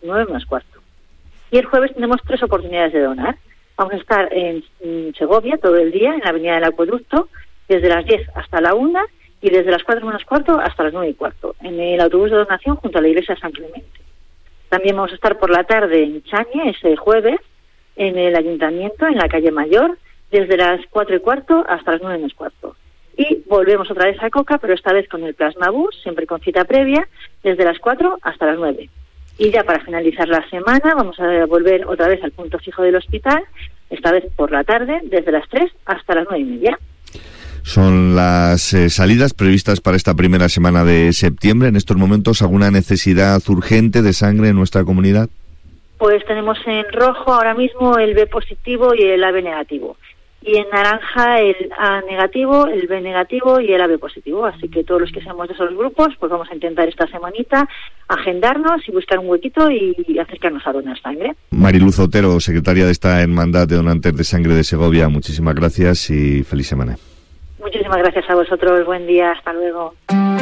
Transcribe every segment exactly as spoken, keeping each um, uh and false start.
nueve menos cuarto. Y el jueves tenemos tres oportunidades de donar. Vamos a estar en, en Segovia todo el día, en la Avenida del Acueducto, desde las diez hasta la una y desde las cuatro menos cuarto hasta las nueve y cuarto, en el autobús de donación junto a la iglesia de San Clemente. También vamos a estar por la tarde en Chañe, ese jueves, en el Ayuntamiento, en la calle Mayor, desde las cuatro y cuarto hasta las nueve menos cuarto. Y volvemos otra vez a Coca, pero esta vez con el Plasmabús, siempre con cita previa, desde las cuatro hasta las nueve. Y ya para finalizar la semana vamos a volver otra vez al punto fijo del hospital, esta vez por la tarde, desde las tres hasta las nueve y media. Son las eh, salidas previstas para esta primera semana de septiembre. En estos momentos, ¿alguna necesidad urgente de sangre en nuestra comunidad? Pues tenemos en rojo ahora mismo el B positivo y el A B negativo. Y en naranja el A negativo, el B negativo y el A B positivo. Así que todos los que seamos de esos grupos, pues vamos a intentar esta semanita agendarnos y buscar un huequito y acercarnos a donar sangre. Mariluz Otero, secretaria de esta Hermandad de Donantes de Sangre de Segovia, muchísimas gracias y feliz semana. Muchísimas gracias a vosotros. Buen día. Hasta luego.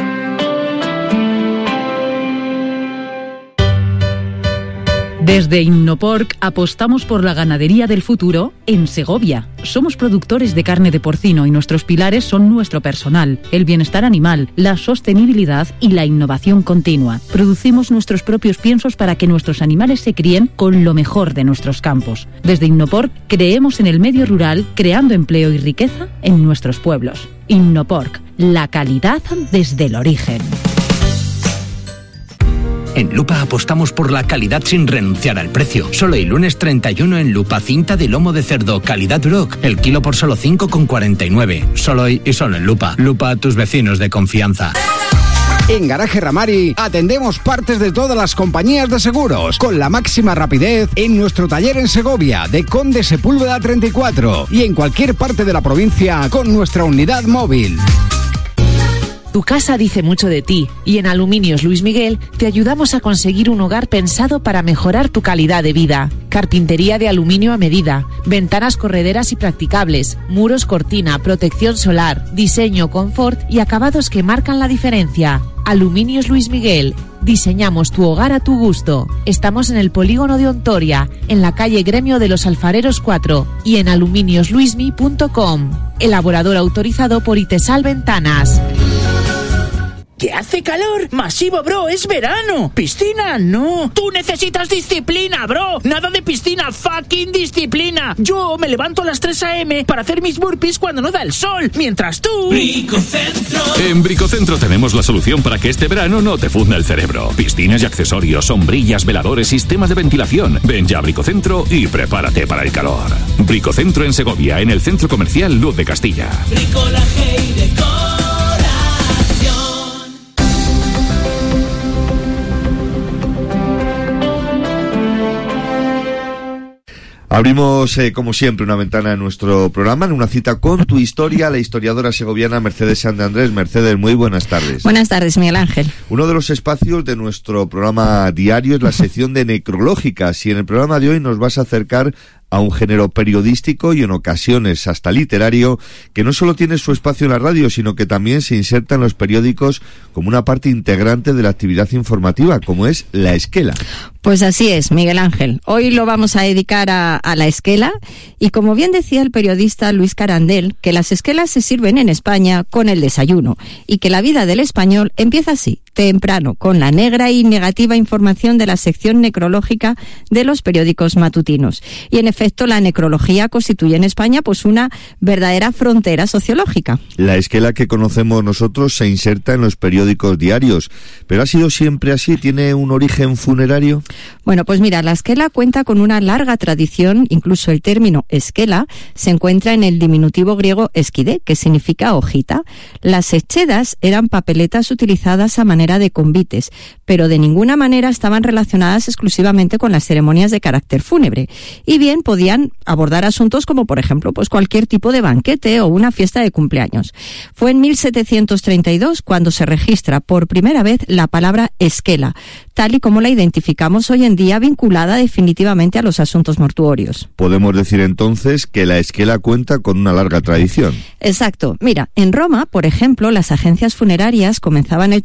Desde Innoporc apostamos por la ganadería del futuro en Segovia. Somos productores de carne de porcino y nuestros pilares son nuestro personal, el bienestar animal, la sostenibilidad y la innovación continua. Producimos nuestros propios piensos para que nuestros animales se críen con lo mejor de nuestros campos. Desde Innoporc creemos en el medio rural, creando empleo y riqueza en nuestros pueblos. Innoporc, la calidad desde el origen. En Lupa apostamos por la calidad sin renunciar al precio. Solo el lunes treinta y uno en Lupa cinta de lomo de cerdo calidad Duroc. El kilo por solo cinco con cuarenta y nueve. Solo hoy y solo en Lupa. Lupa, tus vecinos de confianza. En Garaje Ramari atendemos partes de todas las compañías de seguros con la máxima rapidez en nuestro taller en Segovia de Conde Sepúlveda treinta y cuatro y en cualquier parte de la provincia con nuestra unidad móvil. Tu casa dice mucho de ti y en Aluminios Luis Miguel te ayudamos a conseguir un hogar pensado para mejorar tu calidad de vida. Carpintería de aluminio a medida, ventanas correderas y practicables, muros cortina, protección solar, diseño, confort y acabados que marcan la diferencia. Aluminios Luis Miguel. Diseñamos tu hogar a tu gusto. Estamos en el polígono de Ontoria, en la calle Gremio de los Alfareros cuatro y en aluminios luismi punto com. Elaborador autorizado por Itesal Ventanas. ¡Que hace calor! ¡Masivo, bro! ¡Es verano! ¡Piscina! ¡No! ¡Tú necesitas disciplina, bro! ¡Nada de piscina! ¡Fucking disciplina! Yo me levanto a las tres a eme para hacer mis burpees cuando no da el sol, mientras tú... Bricocentro. En Bricocentro tenemos la solución para que este verano no te funda el cerebro. Piscinas y accesorios, sombrillas, veladores, sistemas de ventilación. Ven ya a Bricocentro y prepárate para el calor. Bricocentro en Segovia, en el Centro Comercial Luz de Castilla. Bricolaje y decor. Abrimos, eh, como siempre, una ventana en nuestro programa, en una cita con tu historia, la historiadora segoviana Mercedes San de Andrés. Mercedes, muy buenas tardes. Buenas tardes, Miguel Ángel. Uno de los espacios de nuestro programa diario es la sección de necrológicas, y en el programa de hoy nos vas a acercar a un género periodístico y en ocasiones hasta literario que no solo tiene su espacio en la radio, sino que también se inserta en los periódicos como una parte integrante de la actividad informativa, como es la esquela. Pues así es, Miguel Ángel. Hoy lo vamos a dedicar a, a la esquela, y como bien decía el periodista Luis Carandel, que las esquelas se sirven en España con el desayuno, y que la vida del español empieza así, temprano, con la negra y negativa información de la sección necrológica de los periódicos matutinos. Y en efecto, la necrología constituye en España pues una verdadera frontera sociológica. La esquela que conocemos nosotros se inserta en los periódicos diarios, pero ¿ha sido siempre así? ¿Tiene un origen funerario? Bueno, pues mira, la esquela cuenta con una larga tradición. Incluso el término esquela se encuentra en el diminutivo griego esquide, que significa hojita. Las echedas eran papeletas utilizadas a manera de convites, pero de ninguna manera estaban relacionadas exclusivamente con las ceremonias de carácter fúnebre, y bien podían abordar asuntos como, por ejemplo, pues cualquier tipo de banquete o una fiesta de cumpleaños. Fue en mil setecientos treinta y dos cuando se registra por primera vez la palabra esquela, tal y como la identificamos hoy en día, vinculada definitivamente a los asuntos mortuorios. Podemos decir entonces que la esquela cuenta con una larga tradición. Exacto. Mira, en Roma, por ejemplo, las agencias funerarias comenzaban el trabajo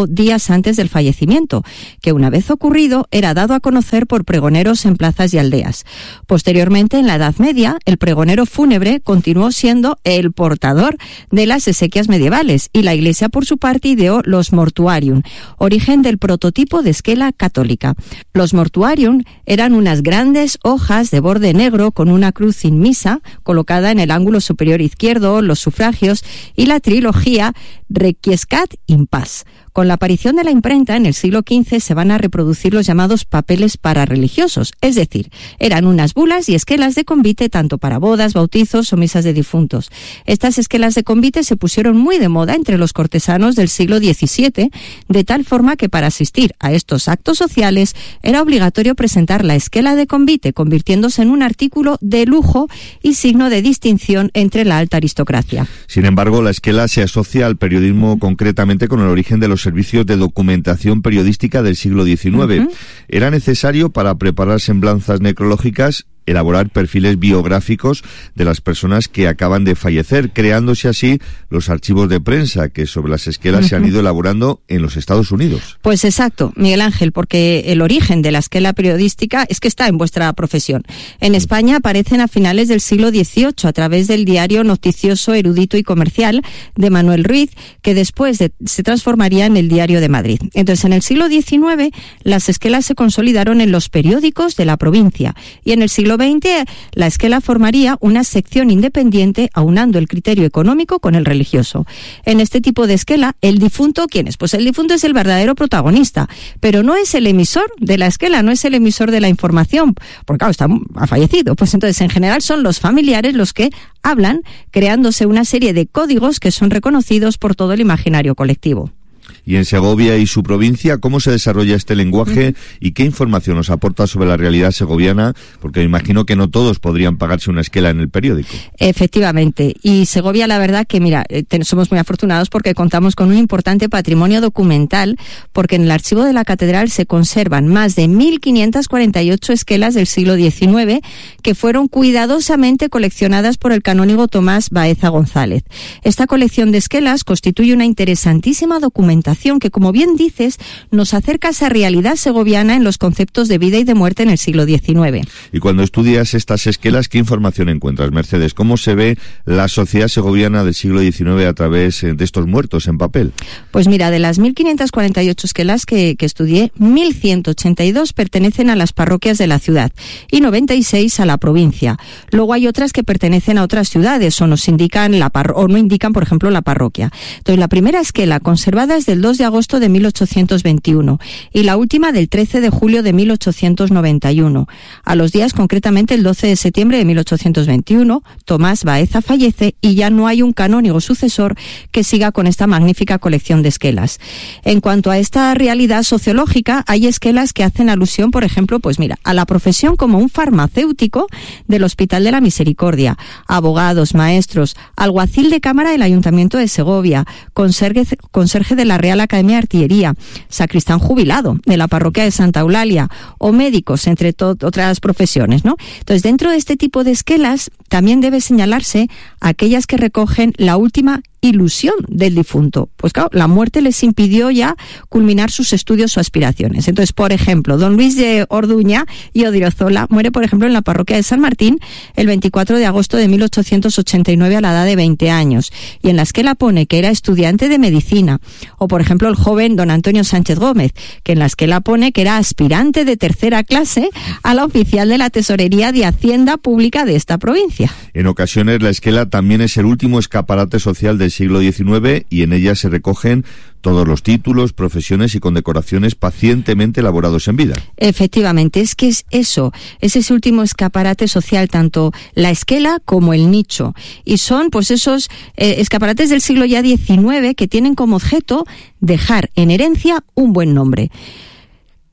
trabajo días antes del fallecimiento, que una vez ocurrido era dado a conocer por pregoneros en plazas y aldeas. Posteriormente, en la Edad Media, el pregonero fúnebre continuó siendo el portador de las exequias medievales y la Iglesia, por su parte, ideó los mortuarium, origen del prototipo de esquela católica. Los mortuarium eran unas grandes hojas de borde negro con una cruz inmisa colocada en el ángulo superior izquierdo, los sufragios y la trilogía Requiescat in Paz. Con la aparición de la imprenta en el siglo quince se van a reproducir los llamados papeles parareligiosos, es decir, eran unas bulas y esquelas de convite tanto para bodas, bautizos o misas de difuntos. Estas esquelas de convite se pusieron muy de moda entre los cortesanos del siglo diecisiete, de tal forma que para asistir a estos actos sociales era obligatorio presentar la esquela de convite, convirtiéndose en un artículo de lujo y signo de distinción entre la alta aristocracia. Sin embargo, la esquela se asocia al periodismo, concretamente con el origen de los servicios de documentación periodística del siglo diecinueve. Uh-huh. Era necesario, para preparar semblanzas necrológicas, elaborar perfiles biográficos de las personas que acaban de fallecer, creándose así los archivos de prensa que sobre las esquelas uh-huh. se han ido elaborando en los Estados Unidos. Pues exacto, Miguel Ángel, porque el origen de la esquela periodística es que está en vuestra profesión. En España aparecen a finales del siglo dieciocho a través del diario noticioso, erudito y comercial de Manuel Ruiz, que después de, se transformaría en el Diario de Madrid. Entonces, en el siglo diecinueve, las esquelas se consolidaron en los periódicos de la provincia y en el siglo veinte, la esquela formaría una sección independiente aunando el criterio económico con el religioso. En este tipo de esquela, el difunto, ¿quién es? Pues el difunto es el verdadero protagonista, pero no es el emisor de la esquela, no es el emisor de la información, porque claro, está, ha fallecido. Pues entonces, en general, son los familiares los que hablan, creándose una serie de códigos que son reconocidos por todo el imaginario colectivo. Y en Segovia y su provincia, ¿cómo se desarrolla este lenguaje uh-huh. y qué información nos aporta sobre la realidad segoviana? Porque me imagino que no todos podrían pagarse una esquela en el periódico. Efectivamente. Y Segovia, la verdad que, mira, somos muy afortunados porque contamos con un importante patrimonio documental, porque en el archivo de la catedral se conservan más de mil quinientas cuarenta y ocho esquelas del siglo diecinueve que fueron cuidadosamente coleccionadas por el canónigo Tomás Baeza González. Esta colección de esquelas constituye una interesantísima documentación que, como bien dices, nos acerca a esa realidad segoviana en los conceptos de vida y de muerte en el siglo diecinueve. Y cuando estudias estas esquelas, ¿qué información encuentras, Mercedes? ¿Cómo se ve la sociedad segoviana del siglo diecinueve a través de estos muertos en papel? Pues mira, de las mil quinientas cuarenta y ocho esquelas que, que estudié, mil ciento ochenta y dos pertenecen a las parroquias de la ciudad y noventa y seis a la provincia. Luego hay otras que pertenecen a otras ciudades o nos indican la par- o no indican, por ejemplo, la parroquia. Entonces, la primera esquela conservada es del dos de agosto de mil ochocientos veintiuno y la última del trece de julio de mil ochocientos noventa y uno. A los días, concretamente el doce de septiembre de mil ochocientos veintiuno, Tomás Baeza fallece y ya no hay un canónigo sucesor que siga con esta magnífica colección de esquelas. En cuanto a esta realidad sociológica, hay esquelas que hacen alusión, por ejemplo, pues mira, a la profesión como un farmacéutico del Hospital de la Misericordia, abogados, maestros, alguacil de cámara del Ayuntamiento de Segovia, conserje, conserje de la Real Academia de Artillería, sacristán jubilado de la parroquia de Santa Eulalia o médicos, entre to- otras profesiones, ¿no? Entonces, dentro de este tipo de esquelas también debe señalarse aquellas que recogen la última ilusión del difunto. Pues claro, la muerte les impidió ya culminar sus estudios o aspiraciones. Entonces, por ejemplo, don Luis de Orduña y Odriozola muere, por ejemplo, en la parroquia de San Martín el veinticuatro de agosto de mil ochocientos ochenta y nueve a la edad de veinte años. Y en la esquela pone que era estudiante de medicina. O, por ejemplo, el joven don Antonio Sánchez Gómez, que en la esquela pone que era aspirante de tercera clase a la oficial de la Tesorería de Hacienda Pública de esta provincia. En ocasiones, la esquela también es el último escaparate social del siglo diecinueve y en ella se recogen todos los títulos, profesiones y condecoraciones pacientemente elaborados en vida. Efectivamente, es que es eso, es ese último escaparate social, tanto la esquela como el nicho. Y son pues esos eh, escaparates del siglo ya diecinueve que tienen como objeto dejar en herencia un buen nombre.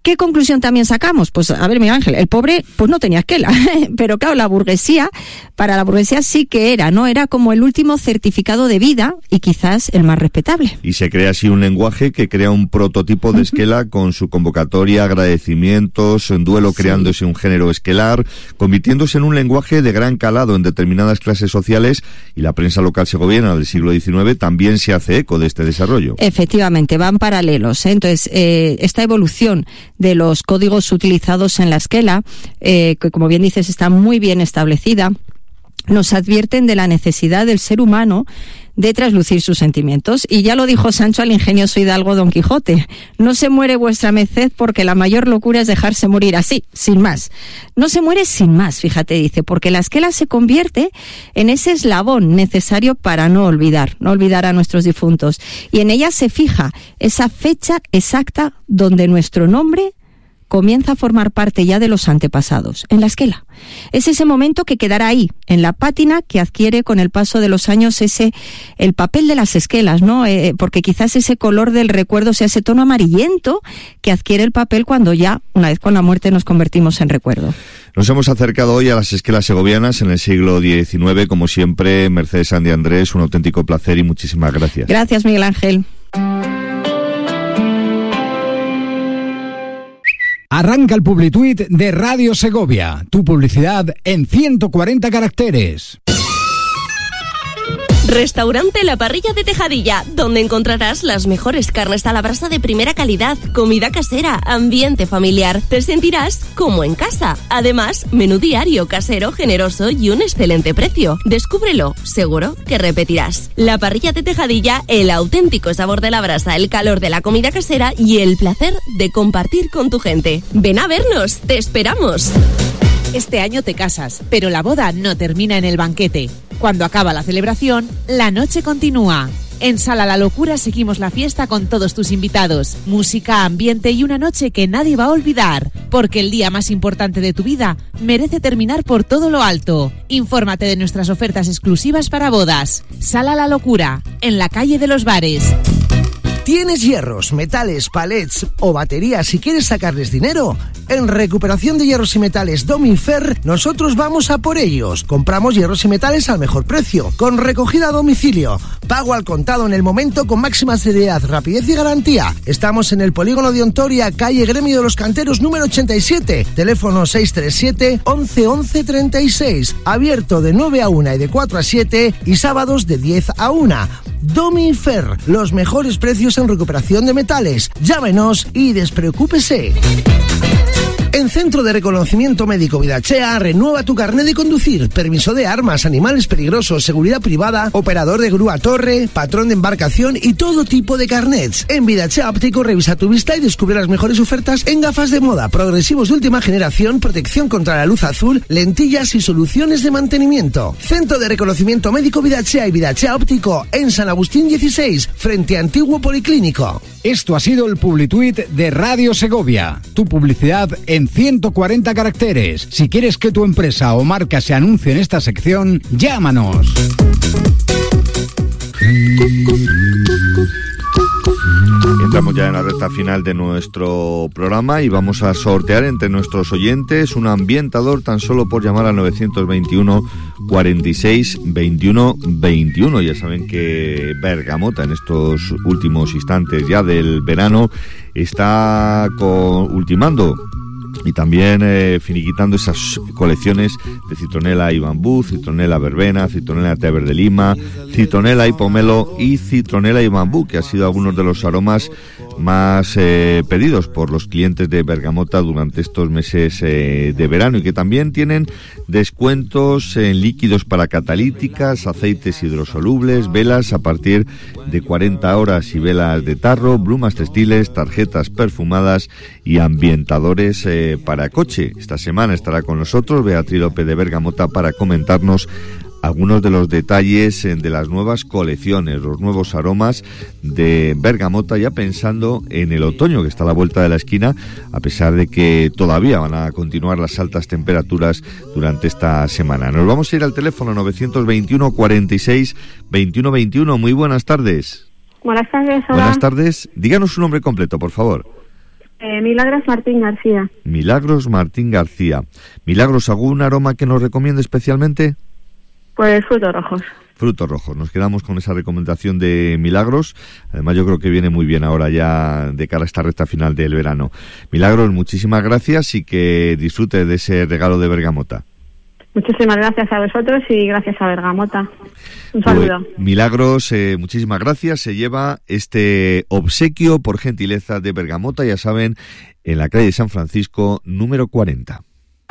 ¿Qué conclusión también sacamos? Pues a ver, Miguel Ángel, el pobre pues no tenía esquela, pero claro, la burguesía, para la burguesía sí que era, ¿no? Era como el último certificado de vida y quizás el más respetable. Y se crea así un lenguaje que crea un prototipo de esquela con su convocatoria, agradecimientos, en duelo creándose sí. un género esquelar, convirtiéndose en un lenguaje de gran calado en determinadas clases sociales, y la prensa local segoviana del siglo diecinueve también se hace eco de este desarrollo. Efectivamente, van paralelos, ¿eh? Entonces, eh, esta evolución de los códigos utilizados en la esquela, eh, que como bien dices está muy bien establecida, nos advierten de la necesidad del ser humano de traslucir sus sentimientos. Y ya lo dijo Sancho al ingenioso hidalgo Don Quijote: no se muere vuestra merced porque la mayor locura es dejarse morir así, sin más. No se muere sin más, fíjate, dice, porque la esquela se convierte en ese eslabón necesario para no olvidar, no olvidar a nuestros difuntos. Y en ella se fija esa fecha exacta donde nuestro nombre comienza a formar parte ya de los antepasados, en la esquela. Es ese momento que quedará ahí, en la pátina, que adquiere con el paso de los años ese, el papel de las esquelas, ¿no? Eh, porque quizás ese color del recuerdo sea ese tono amarillento que adquiere el papel cuando ya, una vez con la muerte, nos convertimos en recuerdo. Nos hemos acercado hoy a las esquelas segovianas en el siglo diecinueve, como siempre. Mercedes Sandy Andrés, un auténtico placer y muchísimas gracias. Gracias, Miguel Ángel. Arranca el Publituit de Radio Segovia. Tu publicidad en ciento cuarenta caracteres. Restaurante La Parrilla de Tejadilla, donde encontrarás las mejores carnes a la brasa de primera calidad, comida casera, ambiente familiar. Te sentirás como en casa. Además, menú diario, casero, generoso y un excelente precio. Descúbrelo, seguro que repetirás. La Parrilla de Tejadilla, el auténtico sabor de la brasa, el calor de la comida casera y el placer de compartir con tu gente. Ven a vernos, te esperamos. Este año te casas, pero la boda no termina en el banquete. Cuando acaba la celebración, la noche continúa. En Sala La Locura seguimos la fiesta con todos tus invitados. Música, ambiente y una noche que nadie va a olvidar. Porque el día más importante de tu vida merece terminar por todo lo alto. Infórmate de nuestras ofertas exclusivas para bodas. Sala La Locura, en la calle de los Bares. ¿Tienes hierros, metales, palets o baterías y quieres sacarles dinero? En Recuperación de Hierros y Metales Domifer, nosotros vamos a por ellos. Compramos hierros y metales al mejor precio, con recogida a domicilio, pago al contado en el momento con máxima seriedad, rapidez y garantía. Estamos en el Polígono de Ontoria, calle Gremio de los Canteros número ochenta y siete, teléfono seis tres siete, once, once, treinta y seis, abierto de nueve a una y de cuatro a siete y sábados de diez a una. Domifer, los mejores precios en recuperación de metales. Llámenos y despreocúpese. En Centro de Reconocimiento Médico Vidachea, renueva tu carnet de conducir, permiso de armas, animales peligrosos, seguridad privada, operador de grúa torre, patrón de embarcación y todo tipo de carnets. En Vidachea Óptico revisa tu vista y descubre las mejores ofertas en gafas de moda, progresivos de última generación, protección contra la luz azul, lentillas y soluciones de mantenimiento. Centro de Reconocimiento Médico Vidachea y Vidachea Óptico en San Agustín dieciséis, frente a Antiguo Policlínico. Esto ha sido el Publituit de Radio Segovia. Tu publicidad en ciento cuarenta caracteres. Si quieres que tu empresa o marca se anuncie en esta sección, llámanos. Entramos ya en la recta final de nuestro programa y vamos a sortear entre nuestros oyentes un ambientador tan solo por llamar al novecientos veintiuno, cuarenta y seis, veintiuno, veintiuno. Ya saben que Bergamota en estos últimos instantes ya del verano está con, ultimando y también eh, finiquitando esas colecciones de citronela y bambú, citronela verbena, citronela té verde lima, citronela y pomelo y citronela y bambú, que ha sido algunos de los aromas más eh, pedidos por los clientes de Bergamota durante estos meses eh, de verano, y que también tienen descuentos en líquidos para catalíticas, aceites hidrosolubles, velas a partir de cuarenta horas y velas de tarro, brumas textiles, tarjetas perfumadas y ambientadores eh, para coche. Esta semana estará con nosotros Beatriz López de Bergamota para comentarnos algunos de los detalles de las nuevas colecciones, los nuevos aromas de Bergamota, ya pensando en el otoño que está a la vuelta de la esquina, a pesar de que todavía van a continuar las altas temperaturas durante esta semana. Nos vamos a ir al teléfono novecientos veintiuno, cuarenta y seis, veintiuno, veintiuno. Muy buenas tardes. Buenas tardes, hola. Buenas tardes. Díganos su nombre completo, por favor. Eh, Milagros Martín García. Milagros Martín García. Milagros, ¿algún aroma que nos recomiende especialmente? Pues frutos rojos. Frutos rojos. Nos quedamos con esa recomendación de Milagros. Además, yo creo que viene muy bien ahora ya de cara a esta recta final del verano. Milagros, muchísimas gracias y que disfrute de ese regalo de bergamota. Muchísimas gracias a vosotros y gracias a Bergamota. Un saludo. Pues, Milagros, eh, muchísimas gracias. Se lleva este obsequio por gentileza de Bergamota, ya saben, en la calle de San Francisco, número cuarenta.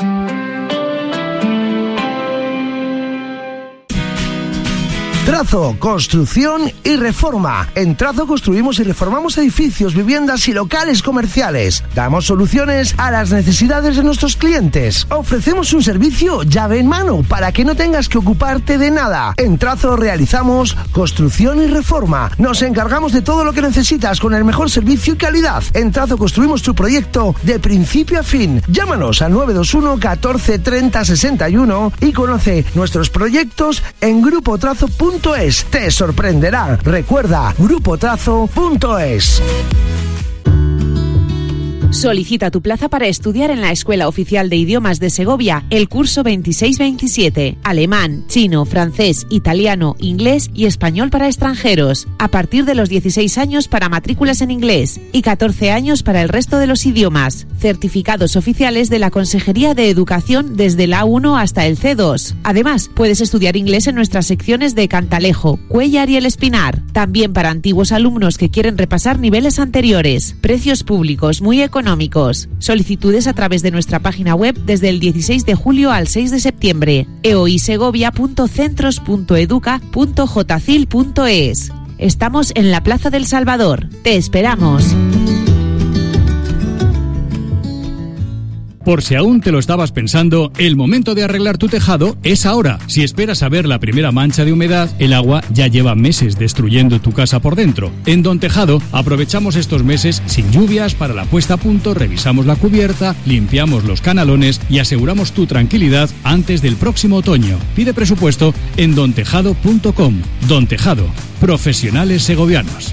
Trazo, construcción y reforma. En Trazo construimos y reformamos edificios, viviendas y locales comerciales. Damos soluciones a las necesidades de nuestros clientes. Ofrecemos un servicio llave en mano para que no tengas que ocuparte de nada. En Trazo realizamos construcción y reforma. Nos encargamos de todo lo que necesitas con el mejor servicio y calidad. En Trazo construimos tu proyecto de principio a fin. Llámanos al nueve dos uno catorce treinta sesenta y uno y conoce nuestros proyectos en grupo trazo punto es. Te sorprenderá. Recuerda, grupo trazo punto es. Solicita tu plaza para estudiar en la Escuela Oficial de Idiomas de Segovia el curso veintiséis veintisiete. Alemán, chino, francés, italiano, inglés y español para extranjeros. A partir de los dieciséis años para matrículas en inglés y catorce años para el resto de los idiomas. Certificados oficiales de la Consejería de Educación desde la A uno hasta el C dos. Además, puedes estudiar inglés en nuestras secciones de Cantalejo, Cuéllar y El Espinar. También para antiguos alumnos que quieren repasar niveles anteriores. Precios públicos muy económicos. económicos. Solicitudes a través de nuestra página web desde el dieciséis de julio al seis de septiembre. eoisegovia punto centros punto educa punto jcil punto es. Estamos en la Plaza del Salvador. Te esperamos. Por si aún te lo estabas pensando, el momento de arreglar tu tejado es ahora. Si esperas a ver la primera mancha de humedad, el agua ya lleva meses destruyendo tu casa por dentro. En Don Tejado aprovechamos estos meses sin lluvias para la puesta a punto, revisamos la cubierta, limpiamos los canalones y aseguramos tu tranquilidad antes del próximo otoño. Pide presupuesto en don tejado punto com. Don Tejado, profesionales segovianos.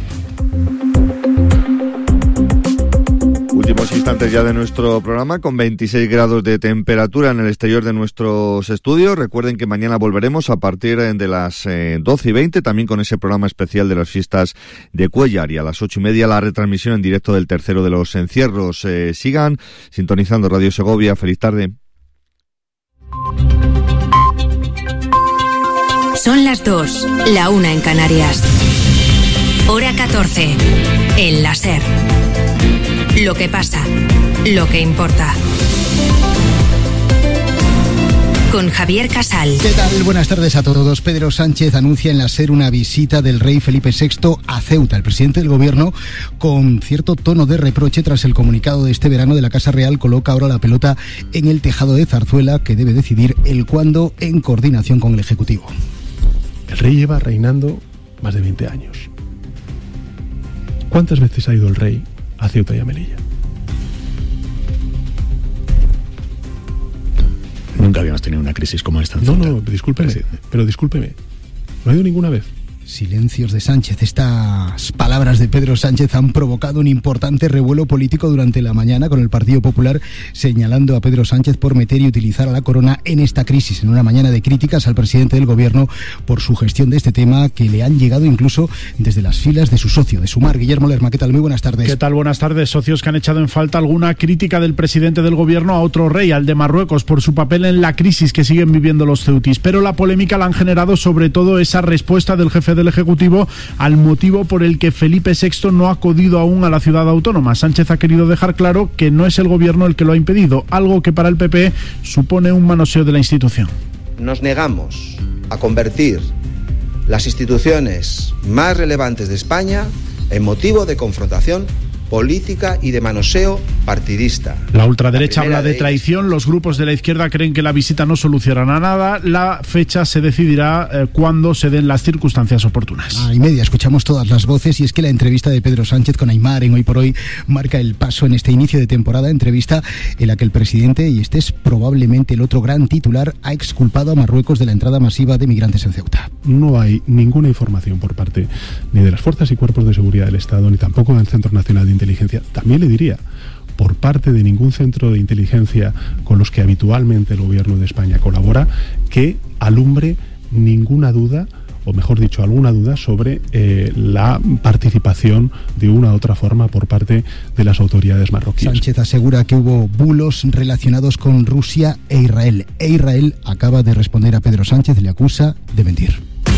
Últimos instantes ya de nuestro programa, con veintiséis grados de temperatura en el exterior de nuestros estudios. Recuerden que mañana volveremos a partir de las eh, doce y veinte, también con ese programa especial de las fiestas de Cuéllar, y a las ocho y media la retransmisión en directo del tercero de los encierros. Eh, sigan sintonizando Radio Segovia. Feliz tarde. Son las dos, la una en Canarias. Hora catorce, el láser. Lo que pasa, lo que importa. Con Javier Casal. ¿Qué tal? Buenas tardes a todos. Pedro Sánchez anuncia en la SER una visita del rey Felipe sexto a Ceuta. El presidente del gobierno, con cierto tono de reproche tras el comunicado de este verano de la Casa Real, coloca ahora la pelota en el tejado de Zarzuela, que debe decidir el cuándo en coordinación con el Ejecutivo. El rey lleva reinando más de veinte años. ¿Cuántas veces ha ido el rey a Ceuta y a Melilla? Nunca habíamos tenido una crisis como esta. No, no, discúlpeme, sí. pero discúlpeme. No ha ido ninguna vez. Silencios de Sánchez. Estas palabras de Pedro Sánchez han provocado un importante revuelo político durante la mañana, con el Partido Popular señalando a Pedro Sánchez por meter y utilizar a la corona en esta crisis, en una mañana de críticas al presidente del gobierno por su gestión de este tema, que le han llegado incluso desde las filas de su socio, de Sumar. Guillermo Lerma, ¿qué tal? Muy buenas tardes. ¿Qué tal? Buenas tardes. Socios que han echado en falta alguna crítica del presidente del gobierno a otro rey, al de Marruecos, por su papel en la crisis que siguen viviendo los ceutis. Pero la polémica la han generado sobre todo esa respuesta del jefe del Ejecutivo al motivo por el que Felipe sexto no ha acudido aún a la ciudad autónoma. Sánchez ha querido dejar claro que no es el gobierno el que lo ha impedido, algo que para el P P supone un manoseo de la institución. Nos negamos a convertir las instituciones más relevantes de España en motivo de confrontación política y de manoseo partidista. La ultraderecha La habla de de traición, los grupos de la izquierda creen que la visita no solucionará nada, la fecha se decidirá eh, cuando se den las circunstancias oportunas. Ah, y media, escuchamos todas las voces y es que la entrevista de Pedro Sánchez con Aimar en Hoy por Hoy marca el paso en este inicio de temporada, entrevista en la que el presidente, y este es probablemente el otro gran titular, ha exculpado a Marruecos de la entrada masiva de migrantes en Ceuta. No hay ninguna información por parte ni de las fuerzas y cuerpos de seguridad del Estado, ni tampoco del Centro Nacional de Inteligencia. También le diría, por parte de ningún centro de inteligencia con los que habitualmente el Gobierno de España colabora, que alumbre ninguna duda, o mejor dicho, alguna duda sobre eh, la participación de una u otra forma por parte de las autoridades marroquíes. Sánchez asegura que hubo bulos relacionados con Rusia e Israel. E Israel acaba de responder a Pedro Sánchez, le acusa de mentir.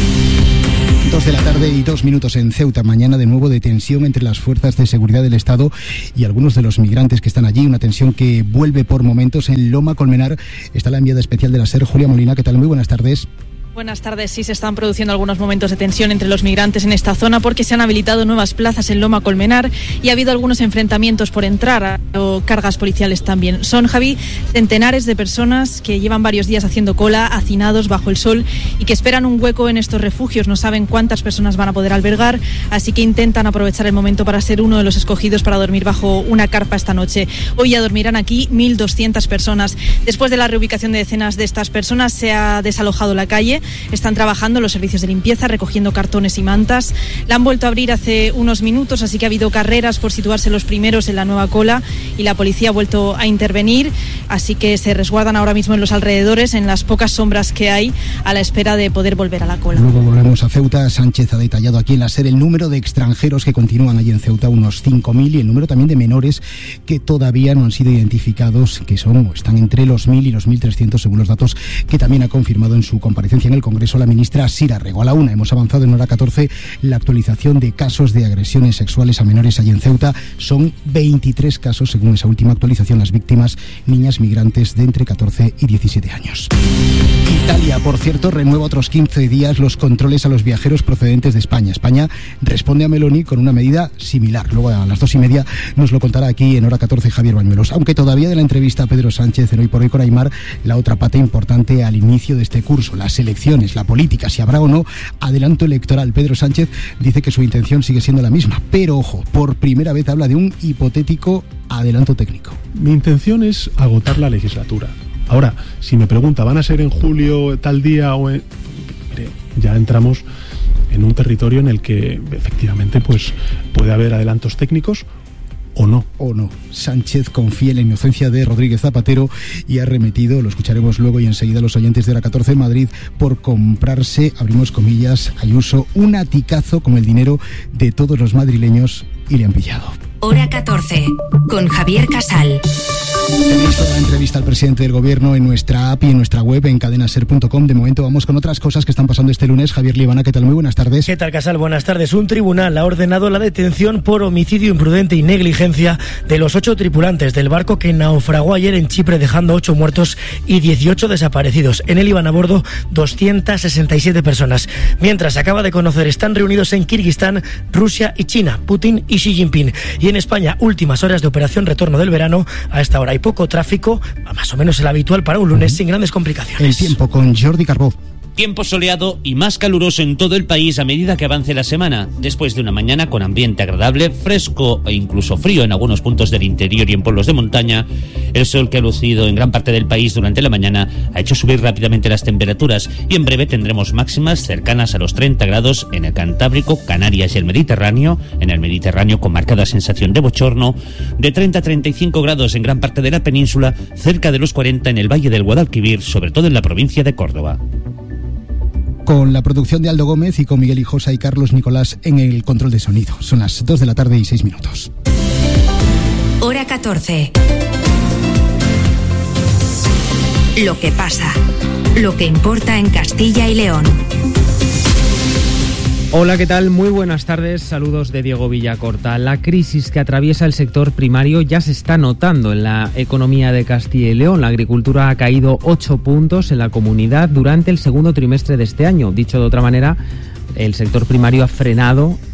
Dos de la tarde y dos minutos en Ceuta. Mañana de nuevo de tensión entre las fuerzas de seguridad del Estado y algunos de los migrantes que están allí. Una tensión que vuelve por momentos. En Loma Colmenar está la enviada especial de la SER, Julia Molina. ¿Qué tal? Muy buenas tardes. Buenas tardes. Sí, se están produciendo algunos momentos de tensión entre los migrantes en esta zona porque se han habilitado nuevas plazas en Loma Colmenar y ha habido algunos enfrentamientos por entrar o cargas policiales también. Son, Javi, centenares de personas que llevan varios días haciendo cola, hacinados bajo el sol y que esperan un hueco en estos refugios. No saben cuántas personas van a poder albergar, así que intentan aprovechar el momento para ser uno de los escogidos para dormir bajo una carpa esta noche. Hoy ya dormirán aquí mil doscientas personas. Después de la reubicación de decenas de estas personas se ha desalojado la calle. Están trabajando los servicios de limpieza, recogiendo cartones y mantas. La han vuelto a abrir hace unos minutos, así que ha habido carreras por situarse los primeros en la nueva cola y la policía ha vuelto a intervenir, así que se resguardan ahora mismo en los alrededores, en las pocas sombras que hay, a la espera de poder volver a la cola. Luego volvemos a Ceuta. Sánchez ha detallado aquí en la SER el número de extranjeros que continúan allí en Ceuta, unos cinco mil, y el número también de menores que todavía no han sido identificados, que son o están entre los mil y los mil trescientos según los datos que también ha confirmado en su comparecencia en el Congreso la ministra Sira Rego. A la una hemos avanzado en hora catorce la actualización de casos de agresiones sexuales a menores allí en Ceuta. Son veintitrés casos según esa última actualización. Las víctimas, niñas migrantes de entre catorce y diecisiete años. Italia, por cierto, renueva otros quince días los controles a los viajeros procedentes de España. España responde a Meloni con una medida similar. Luego a las dos y media nos lo contará aquí en hora catorce Javier Bañuelos. Aunque todavía de la entrevista a Pedro Sánchez en Hoy por Hoy con Aimar, la otra pata importante al inicio de este curso, las elecciones, la política, si habrá o no adelanto electoral. Pedro Sánchez dice que su intención sigue siendo la misma, pero ojo, por primera vez habla de un hipotético adelanto técnico. Mi intención es agotar la legislatura. Ahora, si me pregunta, ¿van a ser en julio tal día o en...? Mire, ya entramos en un territorio en el que efectivamente pues puede haber adelantos técnicos o no. O no. Sánchez confía en la inocencia de Rodríguez Zapatero y ha remetido, lo escucharemos luego y enseguida los oyentes de hora catorce en Madrid, por comprarse, abrimos comillas, Ayuso, un aticazo con el dinero de todos los madrileños y le han pillado. Hora catorce, con Javier Casal. Tenéis toda la entrevista al presidente del gobierno en nuestra app y en nuestra web en cadena ser punto com. De momento vamos con otras cosas que están pasando este lunes. Javier Libana, ¿qué tal? Muy buenas tardes. ¿Qué tal, Casal? Buenas tardes. Un tribunal ha ordenado la detención por homicidio imprudente y negligencia de los ocho tripulantes del barco que naufragó ayer en Chipre, dejando ocho muertos y dieciocho desaparecidos. En él iban a bordo doscientas sesenta y siete personas. Mientras, se acaba de conocer, están reunidos en Kirguistán, Rusia y China, Putin y Xi Jinping. Y en España, últimas horas de operación retorno del verano. A esta hora hay poco tráfico, más o menos el habitual para un lunes, sin grandes complicaciones. El tiempo con Jordi Carbó. Tiempo soleado y más caluroso en todo el país a medida que avance la semana. Después de una mañana con ambiente agradable, fresco e incluso frío en algunos puntos del interior y en pueblos de montaña, el sol que ha lucido en gran parte del país durante la mañana ha hecho subir rápidamente las temperaturas y en breve tendremos máximas cercanas a los treinta grados en el Cantábrico, Canarias y el Mediterráneo. En el Mediterráneo con marcada sensación de bochorno, de treinta a treinta y cinco grados en gran parte de la península, cerca de los cuarenta en el Valle del Guadalquivir, sobre todo en la provincia de Córdoba. Con la producción de Aldo Gómez y con Miguel Hijosa y Carlos Nicolás en el control de sonido. Son las dos de la tarde y seis minutos. Hora catorce. Lo que pasa. Lo que importa en Castilla y León. Hola, ¿qué tal? Muy buenas tardes. Saludos de Diego Villacorta. La crisis que atraviesa el sector primario ya se está notando en la economía de Castilla y León. La agricultura ha caído ocho puntos en la comunidad durante el segundo trimestre de este año. Dicho de otra manera, el sector primario ha frenado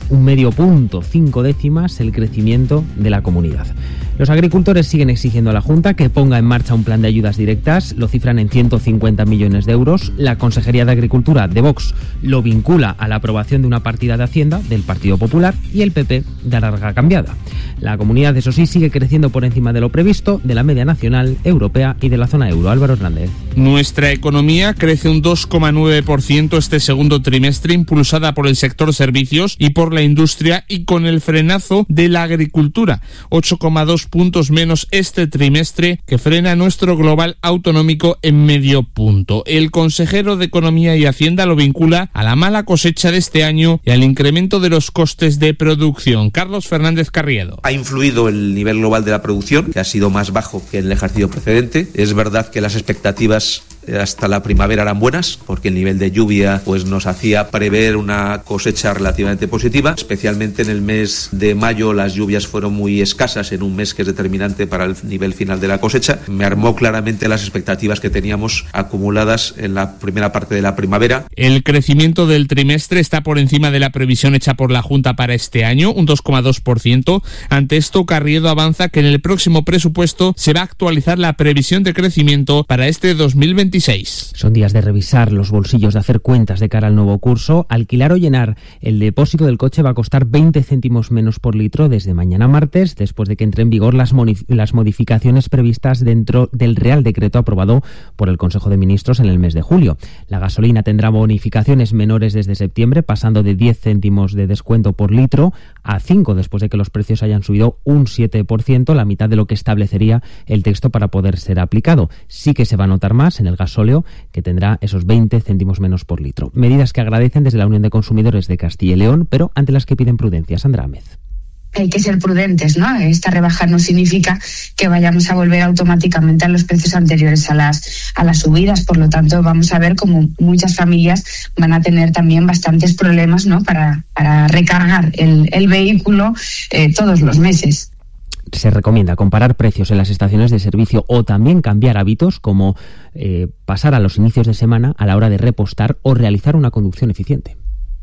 un medio punto, cinco décimas el crecimiento de la comunidad. Los agricultores siguen exigiendo a la Junta que ponga en marcha un plan de ayudas directas, lo cifran en ciento cincuenta millones de euros. La Consejería de Agricultura de Vox lo vincula a la aprobación de una partida de Hacienda del Partido Popular y el P P de larga cambiada. La comunidad, eso sí, sigue creciendo por encima de lo previsto, de la media nacional, europea y de la zona euro. Álvaro Hernández. Nuestra economía crece un dos coma nueve por ciento este segundo trimestre, impulsada por el sector servicios y por la industria y con el frenazo de la agricultura. ocho coma dos puntos menos este trimestre, que frena nuestro global autonómico en medio punto. El consejero de Economía y Hacienda lo vincula a la mala cosecha de este año y al incremento de los costes de producción. Carlos Fernández Carriedo. Ha influido el nivel global de la producción, que ha sido más bajo que en el ejercicio precedente. Es verdad que las expectativas hasta la primavera eran buenas, porque el nivel de lluvia pues nos hacía prever una cosecha relativamente positiva. Especialmente en el mes de mayo las lluvias fueron muy escasas, en un mes que es determinante para el nivel final de la cosecha. Me armó claramente las expectativas que teníamos acumuladas en la primera parte de la primavera. El crecimiento del trimestre está por encima de la previsión hecha por la Junta para este año, un dos coma dos por ciento. Ante esto, Carriedo avanza que en el próximo presupuesto se va a actualizar la previsión de crecimiento para este dos mil veintiséis. Son días de revisar los bolsillos, de hacer cuentas de cara al nuevo curso. Alquilar o llenar el depósito del coche va a costar veinte céntimos menos por litro desde mañana martes, después de que entre en vigor las, las modificaciones previstas dentro del Real Decreto aprobado por el Consejo de Ministros en el mes de julio. La gasolina tendrá bonificaciones menores desde septiembre, pasando de diez céntimos de descuento por litro a cinco, después de que los precios hayan subido un siete por ciento, la mitad de lo que establecería el texto para poder ser aplicado. Sí que se va a notar más en el gasóleo, que tendrá esos veinte céntimos menos por litro. Medidas que agradecen desde la Unión de Consumidores de Castilla y León, pero ante las que piden prudencia. Sandra Améz. Hay que ser prudentes, ¿no? Esta rebaja no significa que vayamos a volver automáticamente a los precios anteriores a las a las subidas. Por lo tanto, vamos a ver cómo muchas familias van a tener también bastantes problemas, ¿no? Para, para recargar el, el vehículo eh, todos los meses. Se recomienda comparar precios en las estaciones de servicio o también cambiar hábitos, como eh, pasar a los inicios de semana a la hora de repostar o realizar una conducción eficiente.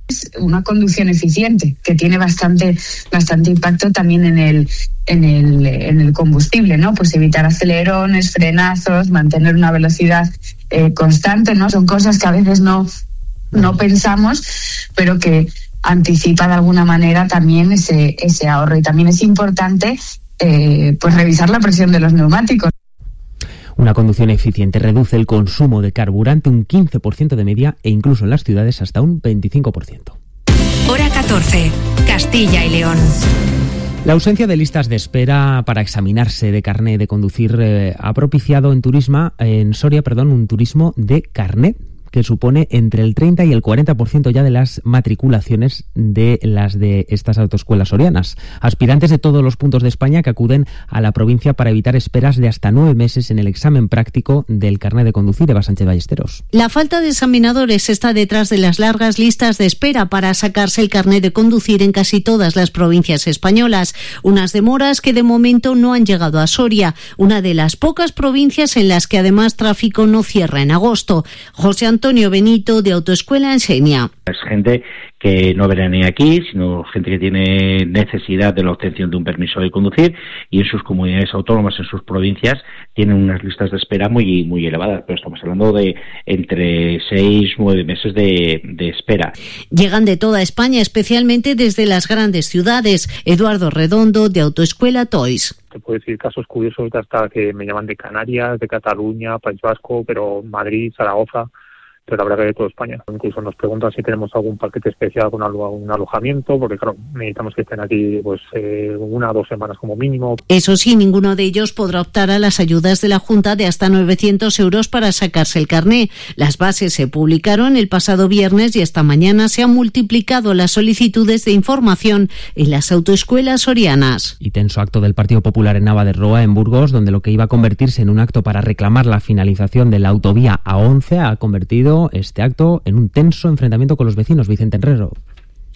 Una conducción eficiente que tiene bastante bastante impacto también en el en el en el combustible, ¿no? Pues evitar acelerones, frenazos, mantener una velocidad eh, constante, ¿no? Son cosas que a veces no no pensamos, pero que anticipa de alguna manera también ese ese ahorro. Y también es importante eh, pues revisar la presión de los neumáticos. Una conducción eficiente reduce el consumo de carburante un quince por ciento de media e incluso en las ciudades hasta un veinticinco por ciento. Hora catorce, Castilla y León. La ausencia de listas de espera para examinarse de carné de conducir eh, ha propiciado en turismo, en Soria, perdón, un turismo de carné, que supone entre el treinta y el cuarenta por ciento ya de las matriculaciones de las de estas autoescuelas sorianas. Aspirantes de todos los puntos de España que acuden a la provincia para evitar esperas de hasta nueve meses en el examen práctico del carnet de conducir. Eva Sánchez Ballesteros. La falta de examinadores está detrás de las largas listas de espera para sacarse el carnet de conducir en casi todas las provincias españolas. Unas demoras que de momento no han llegado a Soria, una de las pocas provincias en las que además tráfico no cierra en agosto. José Antonio Antonio Benito, de Autoescuela Enseña. Es gente que no veranea aquí, sino gente que tiene necesidad de la obtención de un permiso de conducir, y en sus comunidades autónomas, en sus provincias, tienen unas listas de espera muy muy elevadas, pero estamos hablando de entre seis, nueve meses de, de espera. Llegan de toda España, especialmente desde las grandes ciudades. Eduardo Redondo, de Autoescuela Toys. Te puedo decir casos curiosos de hasta que me llaman de Canarias, de Cataluña, País Vasco, pero Madrid, Zaragoza, pero la verdad que de toda España. Incluso nos preguntan si tenemos algún paquete especial con un alojamiento, porque claro, necesitamos que estén aquí pues eh, una o dos semanas como mínimo. Eso sí, ninguno de ellos podrá optar a las ayudas de la Junta de hasta novecientos euros para sacarse el carné. Las bases se publicaron el pasado viernes y esta mañana se han multiplicado las solicitudes de información en las autoescuelas sorianas. Y tenso acto del Partido Popular en Nava de Roa, en Burgos, donde lo que iba a convertirse en un acto para reclamar la finalización de la autovía A once ha convertido este acto en un tenso enfrentamiento con los vecinos. Vicente Herrero.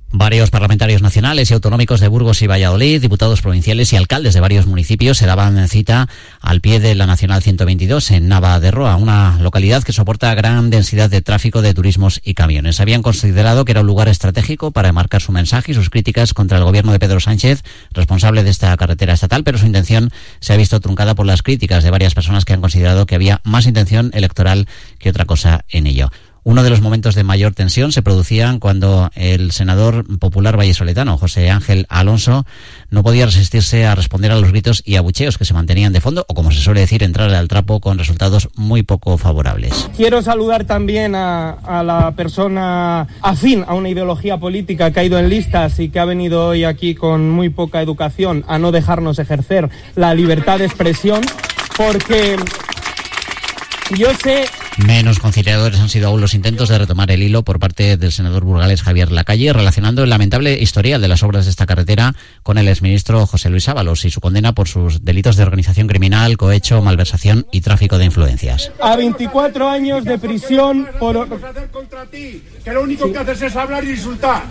Varios parlamentarios nacionales y autonómicos de Burgos y Valladolid, diputados provinciales y alcaldes de varios municipios se daban cita al pie de la Nacional ciento veintidós en Nava de Roa, una localidad que soporta gran densidad de tráfico de turismos y camiones. Habían considerado que era un lugar estratégico para enmarcar su mensaje y sus críticas contra el gobierno de Pedro Sánchez, responsable de esta carretera estatal, pero su intención se ha visto truncada por las críticas de varias personas que han considerado que había más intención electoral que otra cosa en ello. Uno de los momentos de mayor tensión se producían cuando el senador popular vallisoletano, José Ángel Alonso, no podía resistirse a responder a los gritos y abucheos que se mantenían de fondo, o como se suele decir, entrar al trapo con resultados muy poco favorables. Quiero saludar también a, a la persona afín a una ideología política que ha ido en listas y que ha venido hoy aquí con muy poca educación a no dejarnos ejercer la libertad de expresión, porque yo sé... Menos conciliadores han sido aún los intentos de retomar el hilo por parte del senador burgalés Javier Lacalle, relacionando el lamentable historial de las obras de esta carretera con el exministro José Luis Ábalos y su condena por sus delitos de organización criminal, cohecho, malversación y tráfico de influencias. A veinticuatro años de prisión por... contra ti, que lo único que haces es hablar y insultar.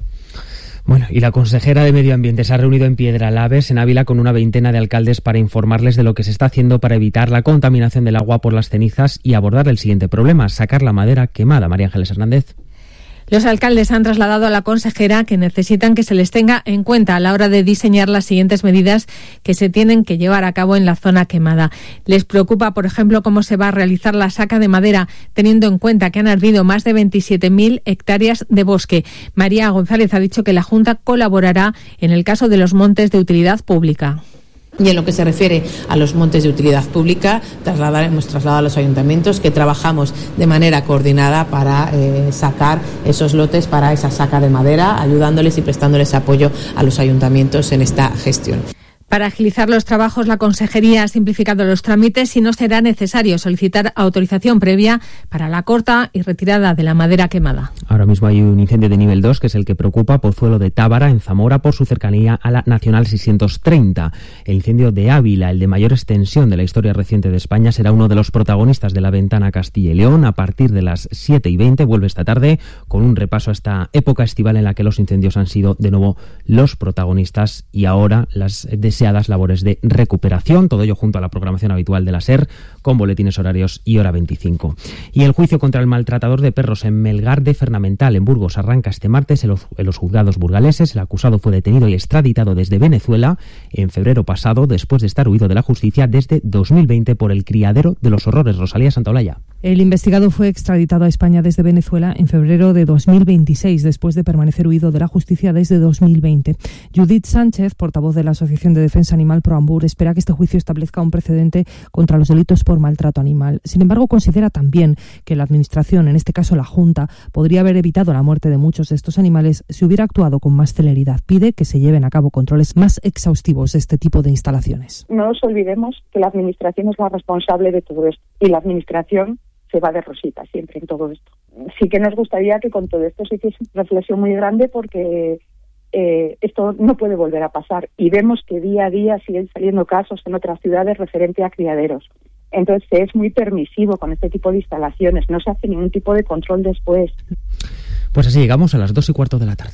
Bueno, y la consejera de Medio Ambiente se ha reunido en Piedralaves, en Ávila, con una veintena de alcaldes para informarles de lo que se está haciendo para evitar la contaminación del agua por las cenizas y abordar el siguiente problema: sacar la madera quemada. María Ángeles Hernández. Los alcaldes han trasladado a la consejera que necesitan que se les tenga en cuenta a la hora de diseñar las siguientes medidas que se tienen que llevar a cabo en la zona quemada. Les preocupa, por ejemplo, cómo se va a realizar la saca de madera, teniendo en cuenta que han ardido más de veintisiete mil hectáreas de bosque. María González ha dicho que la Junta colaborará en el caso de los montes de utilidad pública. Y en lo que se refiere a los montes de utilidad pública, trasladar, hemos trasladado a los ayuntamientos que trabajamos de manera coordinada para eh, sacar esos lotes para esa saca de madera, ayudándoles y prestándoles apoyo a los ayuntamientos en esta gestión. Para agilizar los trabajos, la Consejería ha simplificado los trámites y no será necesario solicitar autorización previa para la corta y retirada de la madera quemada. Ahora mismo hay un incendio de nivel dos, que es el que preocupa Pozuelo de Tábara, en Zamora, por su cercanía a la Nacional seiscientos treinta. El incendio de Ávila, el de mayor extensión de la historia reciente de España, será uno de los protagonistas de la Ventana Castilla y León. A partir de las siete y veinte vuelve esta tarde con un repaso a esta época estival en la que los incendios han sido de nuevo los protagonistas y ahora las deseadas labores de recuperación, todo ello junto a la programación habitual de la SER, con boletines horarios y hora veinticinco. Y el juicio contra el maltratador de perros en Melgar de Fernamental, en Burgos, arranca este martes en los, en los juzgados burgaleses. El acusado fue detenido y extraditado desde Venezuela en febrero pasado, después de estar huido de la justicia desde dos mil veinte por el criadero de los horrores. Rosalía Santaolalla. El investigado fue extraditado a España desde Venezuela en febrero de dos mil veintiséis, después de permanecer huido de la justicia desde dos mil veinte. Judith Sánchez, portavoz de la Asociación de Defensa Animal Proambur, espera que este juicio establezca un precedente contra los delitos por maltrato animal. Sin embargo, considera también que la Administración, en este caso la Junta, podría haber evitado la muerte de muchos de estos animales si hubiera actuado con más celeridad. Pide que se lleven a cabo controles más exhaustivos de este tipo de instalaciones. No nos olvidemos que la Administración es la responsable de todo esto y la Administración se va de rosita siempre en todo esto. Sí que nos gustaría que con todo esto se hiciese una reflexión muy grande, porque eh, esto no puede volver a pasar y vemos que día a día siguen saliendo casos en otras ciudades referente a criaderos. Entonces se es muy permisivo con este tipo de instalaciones, no se hace ningún tipo de control después. Pues así llegamos a las dos y cuarto de la tarde.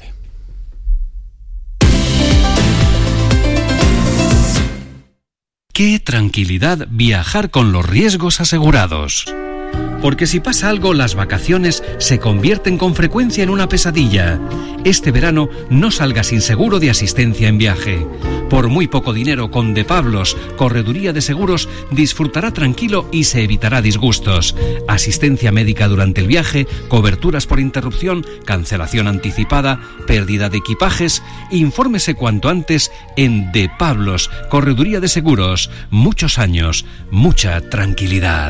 Qué tranquilidad viajar con los riesgos asegurados. Porque si pasa algo, las vacaciones se convierten con frecuencia en una pesadilla. Este verano no salga sin seguro de asistencia en viaje. Por muy poco dinero, con De Pablos, Correduría de Seguros, disfrutará tranquilo y se evitará disgustos. Asistencia médica durante el viaje, coberturas por interrupción, cancelación anticipada, pérdida de equipajes. Infórmese cuanto antes en De Pablos, Correduría de Seguros. Muchos años, mucha tranquilidad.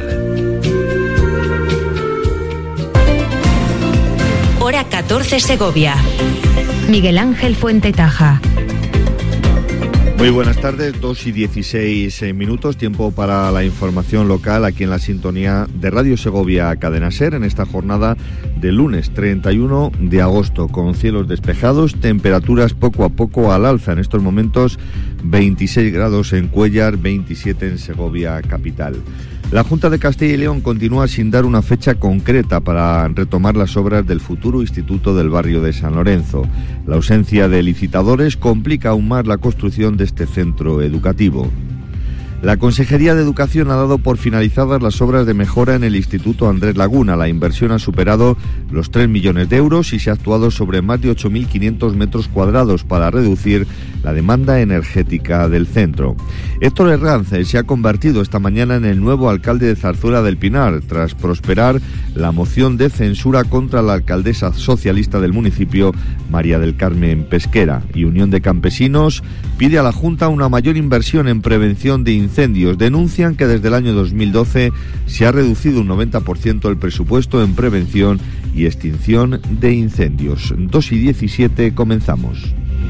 Hora catorce Segovia. Miguel Ángel Fuentetaja. Muy buenas tardes, dos y dieciséis minutos, tiempo para la información local aquí en la sintonía de Radio Segovia Cadena Ser en esta jornada de lunes treinta y uno de agosto, con cielos despejados, temperaturas poco a poco al alza. En estos momentos veintiséis grados en Cuéllar, veintisiete en Segovia capital. La Junta de Castilla y León continúa sin dar una fecha concreta para retomar las obras del futuro Instituto del Barrio de San Lorenzo. La ausencia de licitadores complica aún más la construcción de este centro educativo. La Consejería de Educación ha dado por finalizadas las obras de mejora en el Instituto Andrés Laguna. La inversión ha superado los tres millones de euros y se ha actuado sobre más de ocho mil quinientos metros cuadrados para reducir la demanda energética del centro. Héctor Herranz se ha convertido esta mañana en el nuevo alcalde de Zarzuela del Pinar, tras prosperar la moción de censura contra la alcaldesa socialista del municipio, María del Carmen Pesquera. Y Unión de Campesinos pide a la Junta una mayor inversión en prevención de incendios. Denuncian que desde el año dos mil doce se ha reducido un noventa por ciento el presupuesto en prevención y extinción de incendios. dos y diecisiete, comenzamos.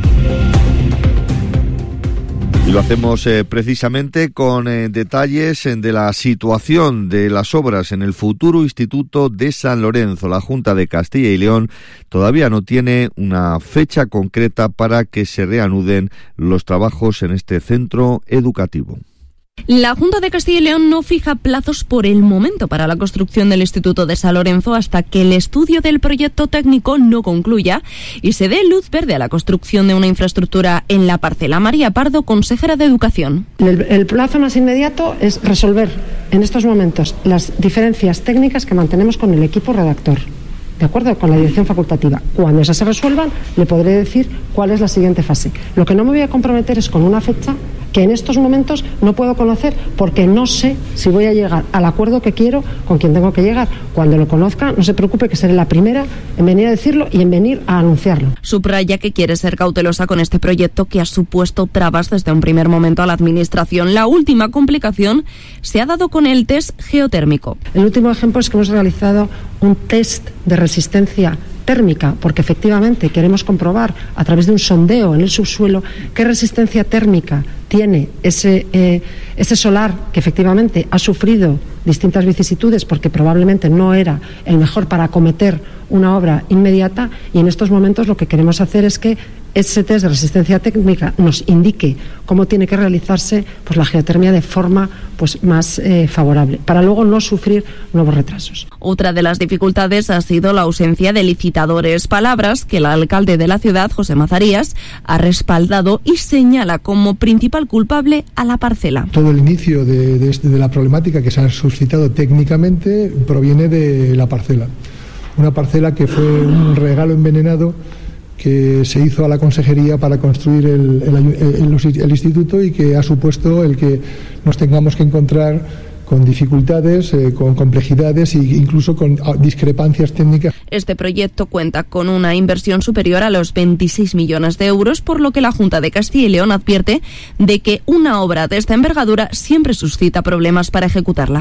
Y lo hacemos eh, precisamente con eh, detalles eh, de la situación de las obras en el futuro Instituto de San Lorenzo. La Junta de Castilla y León todavía no tiene una fecha concreta para que se reanuden los trabajos en este centro educativo. La Junta de Castilla y León no fija plazos por el momento para la construcción del Instituto de San Lorenzo hasta que el estudio del proyecto técnico no concluya y se dé luz verde a la construcción de una infraestructura en la parcela. María Pardo, consejera de Educación. El, el plazo más inmediato es resolver en estos momentos las diferencias técnicas que mantenemos con el equipo redactor, de acuerdo con la dirección facultativa. Cuando esas se resuelvan, le podré decir cuál es la siguiente fase. Lo que no me voy a comprometer es con una fecha que en estos momentos no puedo conocer porque no sé si voy a llegar al acuerdo que quiero con quien tengo que llegar. Cuando lo conozca, no se preocupe que seré la primera en venir a decirlo y en venir a anunciarlo. Subraya que quiere ser cautelosa con este proyecto que ha supuesto trabas desde un primer momento a la Administración. La última complicación se ha dado con el test geotérmico. El último ejemplo es que hemos realizado un test de resistencia térmica, porque efectivamente queremos comprobar a través de un sondeo en el subsuelo qué resistencia térmica tiene ese, eh, ese solar que efectivamente ha sufrido distintas vicisitudes porque probablemente no era el mejor para acometer una obra inmediata, y en estos momentos lo que queremos hacer es que ese test de resistencia térmica nos indique cómo tiene que realizarse pues, la geotermia de forma pues, más eh, favorable, para luego no sufrir nuevos retrasos. Otra de las dificultades ha sido la ausencia de licitadores, palabras que el alcalde de la ciudad, José Mazarías, ha respaldado y señala como principal culpable a la parcela. Todo el inicio de, de, de la problemática que se ha suscitado técnicamente proviene de la parcela. Una parcela que fue un regalo envenenado que se hizo a la consejería para construir el, el, el, el instituto y que ha supuesto el que nos tengamos que encontrar con dificultades, eh, con complejidades e incluso con discrepancias técnicas. Este proyecto cuenta con una inversión superior a los veintiséis millones de euros, por lo que la Junta de Castilla y León advierte de que una obra de esta envergadura siempre suscita problemas para ejecutarla.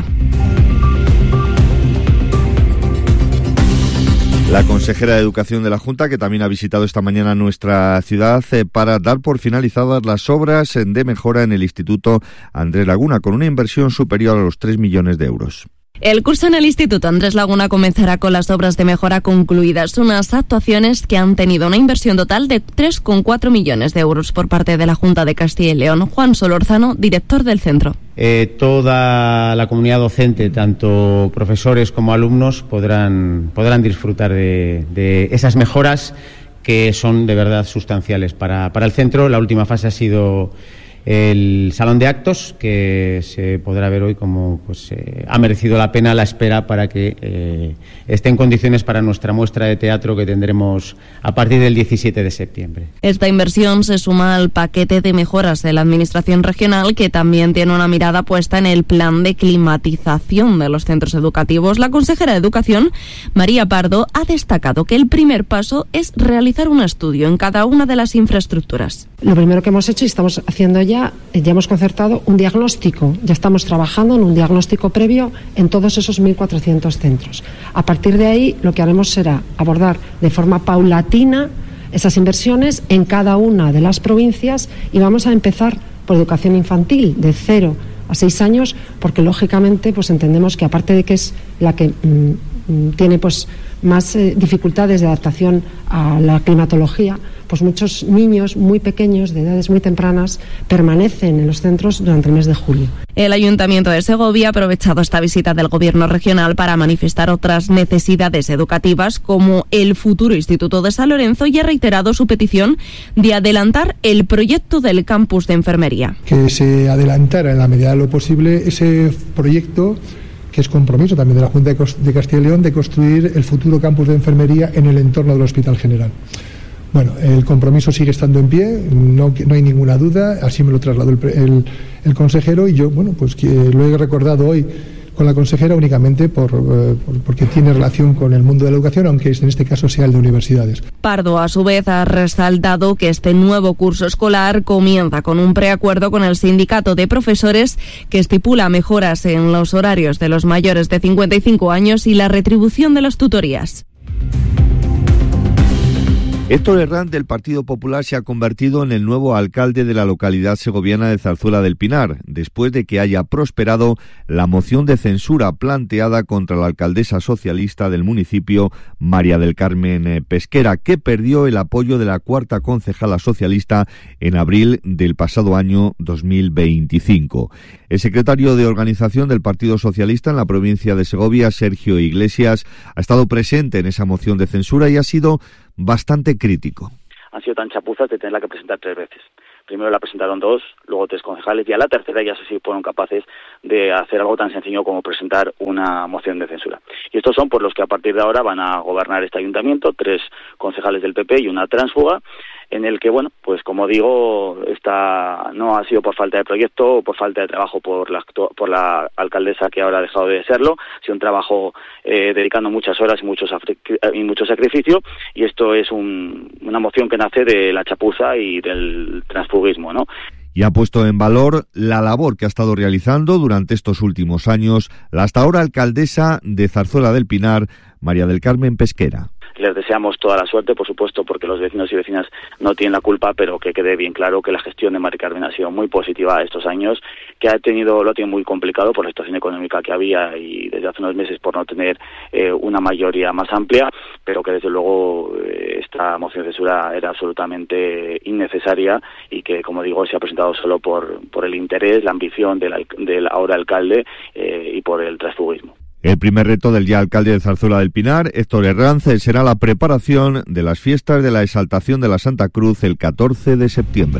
La consejera de Educación de la Junta, que también ha visitado esta mañana nuestra ciudad eh, para dar por finalizadas las obras de mejora en el Instituto Andrés Laguna, con una inversión superior a los tres millones de euros. El curso en el Instituto Andrés Laguna comenzará con las obras de mejora concluidas, unas actuaciones que han tenido una inversión total de tres coma cuatro millones de euros por parte de la Junta de Castilla y León. Juan Solorzano, director del centro. Eh, toda la comunidad docente, tanto profesores como alumnos, podrán, podrán disfrutar de, de esas mejoras que son de verdad sustanciales para, para el centro. La última fase ha sido el salón de actos, que se podrá ver hoy como pues eh, ha merecido la pena la espera para que eh, esté en condiciones para nuestra muestra de teatro que tendremos a partir del diecisiete de septiembre. Esta inversión se suma al paquete de mejoras de la Administración regional, que también tiene una mirada puesta en el plan de climatización de los centros educativos. La consejera de Educación, María Pardo, ha destacado que el primer paso es realizar un estudio en cada una de las infraestructuras. Lo primero que hemos hecho y estamos haciendo ya Ya hemos concertado un diagnóstico, ya estamos trabajando en un diagnóstico previo en todos esos mil cuatrocientos centros. A partir de ahí, lo que haremos será abordar de forma paulatina esas inversiones en cada una de las provincias, y vamos a empezar por educación infantil, de cero a seis años, porque lógicamente pues entendemos que, aparte de que es la que mmm, tiene pues más eh, dificultades de adaptación a la climatología, pues muchos niños muy pequeños, de edades muy tempranas, permanecen en los centros durante el mes de julio. El Ayuntamiento de Segovia ha aprovechado esta visita del Gobierno regional para manifestar otras necesidades educativas, como el futuro Instituto de San Lorenzo, y ha reiterado su petición de adelantar el proyecto del campus de enfermería. Que se adelantara en la medida de lo posible ese proyecto, que es compromiso también de la Junta de Castilla y León, de construir el futuro campus de enfermería en el entorno del Hospital General. Bueno, el compromiso sigue estando en pie, no, no hay ninguna duda, así me lo trasladó el, el, el consejero, y yo, bueno, pues que lo he recordado hoy con la consejera únicamente por, eh, por, porque tiene relación con el mundo de la educación, aunque en este caso sea el de universidades. Pardo, a su vez, ha resaltado que este nuevo curso escolar comienza con un preacuerdo con el sindicato de profesores que estipula mejoras en los horarios de los mayores de cincuenta y cinco años y la retribución de las tutorías. Héctor Herrán, del Partido Popular, se ha convertido en el nuevo alcalde de la localidad segoviana de Zarzuela del Pinar, después de que haya prosperado la moción de censura planteada contra la alcaldesa socialista del municipio, María del Carmen Pesquera, que perdió el apoyo de la cuarta concejala socialista en abril del pasado año dos mil veinticinco. El secretario de Organización del Partido Socialista en la provincia de Segovia, Sergio Iglesias, ha estado presente en esa moción de censura y ha sido bastante crítico. Han sido tan chapuzas de tenerla que presentar tres veces. Primero la presentaron dos, luego tres concejales, y a la tercera ya sé si fueron capaces de hacer algo tan sencillo como presentar una moción de censura. Y estos son por los que a partir de ahora van a gobernar este ayuntamiento, tres concejales del P P y una tránsfuga, en el que, bueno, pues como digo, esta no ha sido por falta de proyecto o por falta de trabajo por la, por la alcaldesa, que ahora ha dejado de serlo, ha sido un trabajo eh, dedicando muchas horas y muchos y mucho sacrificio, y esto es un, una moción que nace de la chapuza y del transfugismo, ¿no? Y ha puesto en valor la labor que ha estado realizando durante estos últimos años la hasta ahora alcaldesa de Zarzuela del Pinar, María del Carmen Pesquera. Les deseamos toda la suerte, por supuesto, porque los vecinos y vecinas no tienen la culpa, pero que quede bien claro que la gestión de Mari Carmen ha sido muy positiva estos años, que ha tenido lo tiene muy complicado por la situación económica que había y desde hace unos meses por no tener eh, una mayoría más amplia, pero que desde luego eh, esta moción de censura era absolutamente innecesaria y que, como digo, se ha presentado solo por, por el interés, la ambición del, del ahora alcalde eh, y por el transfugismo. El primer reto del ya alcalde de Zarzuela del Pinar, Héctor Herrán, será la preparación de las fiestas de la Exaltación de la Santa Cruz el catorce de septiembre.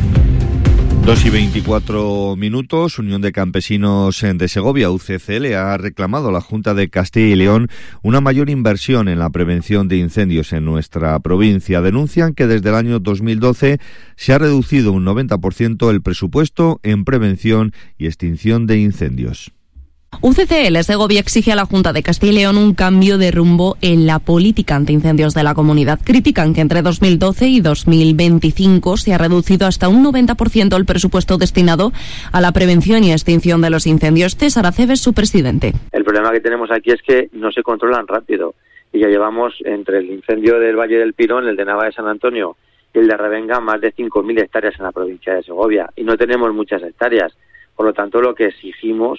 Dos y veinticuatro minutos, Unión de Campesinos de Segovia, U C C, le ha reclamado a la Junta de Castilla y León una mayor inversión en la prevención de incendios en nuestra provincia. Denuncian que desde el año dos mil doce se ha reducido un noventa por ciento el presupuesto en prevención y extinción de incendios. U C C L Segovia exige a la Junta de Castilla y León un cambio de rumbo en la política antiincendios de la comunidad. Critican que entre dos mil doce y dos mil veinticinco se ha reducido hasta un noventa por ciento el presupuesto destinado a la prevención y extinción de los incendios. César Aceves, su presidente. El problema que tenemos aquí es que no se controlan rápido y ya llevamos entre el incendio del Valle del Pirón, el de Nava de San Antonio y el de Revenga más de cinco mil hectáreas en la provincia de Segovia y no tenemos muchas hectáreas. Por lo tanto, lo que exigimos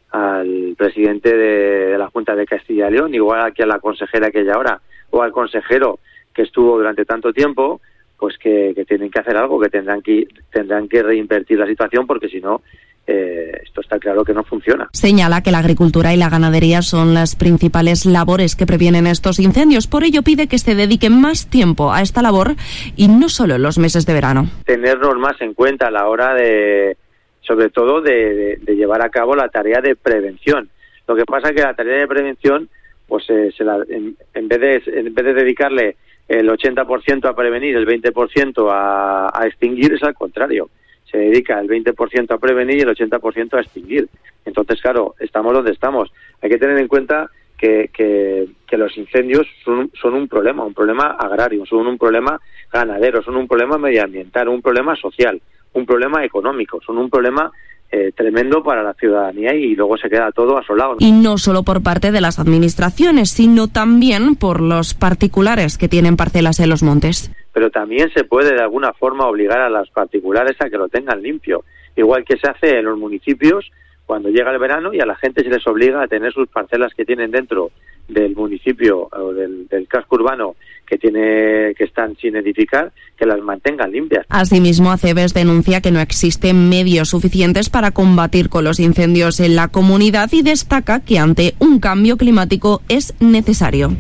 al presidente de, de la Junta de Castilla y León, igual que a la consejera que hay ahora, o al consejero que estuvo durante tanto tiempo, pues que, que tienen que hacer algo, que tendrán que tendrán que reinvertir la situación, porque si no, eh, esto está claro que no funciona. Señala que la agricultura y la ganadería son las principales labores que previenen estos incendios. Por ello pide que se dedique más tiempo a esta labor y no solo en los meses de verano. Tenernos más en cuenta a la hora de sobre todo de, de, de llevar a cabo la tarea de prevención. Lo que pasa es que la tarea de prevención, pues eh, se la, en, en vez de en vez de dedicarle el ochenta por ciento a prevenir, el veinte por ciento a, a extinguir, es al contrario. Se dedica el veinte por ciento a prevenir y el ochenta por ciento a extinguir. Entonces, claro, estamos donde estamos. Hay que tener en cuenta que, que, que los incendios son, son un problema, un problema agrario, son un problema ganadero, son un problema medioambiental, un problema social, un problema económico, son un problema eh, tremendo para la ciudadanía y luego se queda todo asolado. Y no solo por parte de las administraciones, sino también por los particulares que tienen parcelas en los montes. Pero también se puede de alguna forma obligar a los particulares a que lo tengan limpio, igual que se hace en los municipios cuando llega el verano y a la gente se les obliga a tener sus parcelas que tienen dentro del municipio o del, del casco urbano que tiene que están sin edificar, que las mantengan limpias. Asimismo, Acebes denuncia que no existen medios suficientes para combatir con los incendios en la comunidad y destaca que ante un cambio climático es necesario.